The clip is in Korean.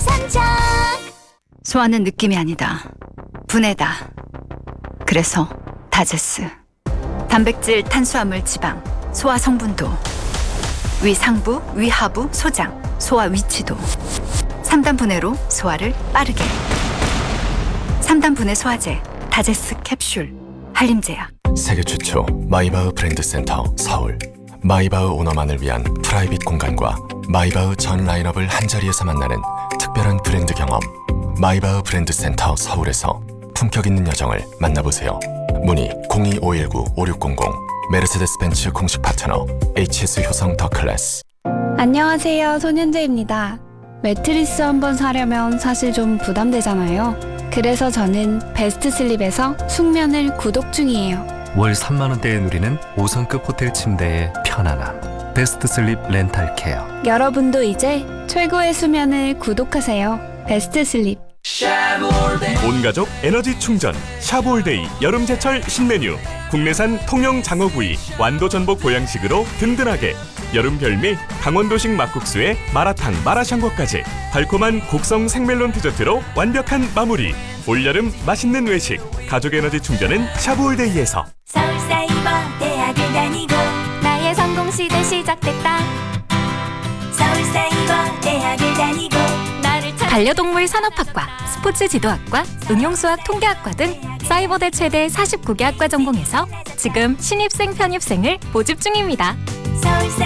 삼척. 소화는 느낌이 아니다. 분해다. 그래서 다제스. 단백질, 탄수화물, 지방, 소화 성분도, 위 상부, 위 하부, 소장, 소화 위치도 3단 분해로 소화를 빠르게. 3단 분해 소화제, 다제스 캡슐, 한림제약. 세계 최초 마이바흐 브랜드 센터 서울. 마이바흐 오너만을 위한 프라이빗 공간과 마이바흐 전 라인업을 한자리에서 만나는 특별한 브랜드 경험. 마이바흐 브랜드 센터 서울에서 품격 있는 여정을 만나보세요. 문의 02-519-5600. 메르세데스 벤츠 공식 파트너 HS 효성 더 클래스. 안녕하세요, 손현재입니다. 매트리스 한번 사려면 사실 좀 부담되잖아요. 그래서 저는 베스트 슬립에서 숙면을 구독 중이에요. 월 3만 원대에 누리는 5성급 호텔 침대의 편안함. 베스트 슬립 렌탈 케어. 여러분도 이제 최고의 수면을 구독하세요. 베스트 슬립. 온가족 에너지 충전 샤브올데이 여름제철 신메뉴. 국내산 통영 장어구이 완도 전복 보양식으로 든든하게. 여름 별미 강원도식 막국수에 마라탕 마라샹궈까지 달콤한 곡성 생멜론 디저트로 완벽한 마무리. 올여름 맛있는 외식 가족 에너지 충전은 샤브올데이에서. 서울사이버 대학을 다니고 나의 성공 시대 시작됐다. 서울사이버 대학을 다니고 나를 반려동물 산업학과, 스포츠 지도학과, 응용수학 통계학과 등 사이버대 최대 49개 학과 전공에서 지금 신입생 편입생을 모집 중입니다. 서울사이버